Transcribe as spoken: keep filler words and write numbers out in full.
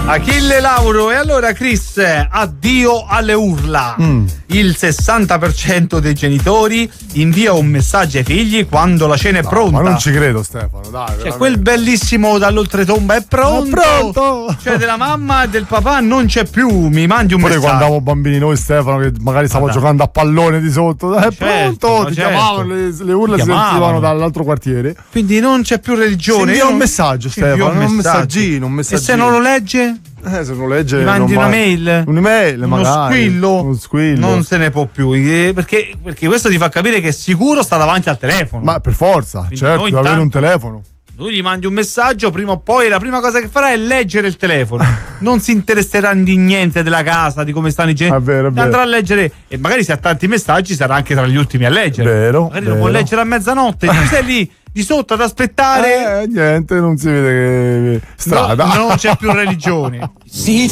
Achille Lauro. E allora Chris, addio alle urla. mm. Il sessanta per cento dei genitori invia un messaggio ai figli quando la cena è no, pronta. Ma non ci credo, Stefano, dai. Cioè, quel bellissimo dall'oltretomba è pronto. È pronto. Cioè della mamma e del papà non c'è più, mi mandi un Pure messaggio. quando eravamo bambini noi, Stefano, che magari stavamo Guarda. giocando a pallone di sotto, è certo, pronto, ti certo. chiamavano, le, le urla Ti si chiamavano. sentivano dall'altro quartiere. Quindi non c'è più religione. Si invia Io un non- messaggio, si invia Stefano, un messaggio. messaggino, un messaggino. E se non lo legge? Eh, se non legge, Mi mandi non una va- mail? Un'email, Uno magari. squillo? Uno squillo. Non se ne può più. eh, Perché, perché questo ti fa capire che sicuro sta davanti al telefono. Ma per forza, Quindi certo, noi deve avere un intanto- telefono. Tu gli mandi un messaggio, prima o poi la prima cosa che farà è leggere il telefono. Non si interesserà di niente della casa, di come stanno i genitori. È vero, è vero. Andrà a leggere, e magari se ha tanti messaggi sarà anche tra gli ultimi a leggere. Vero, Magari vero. lo può leggere a mezzanotte. Tu sei lì di sotto ad aspettare. Eh, niente, non si vede che strada. No, non c'è più religione. See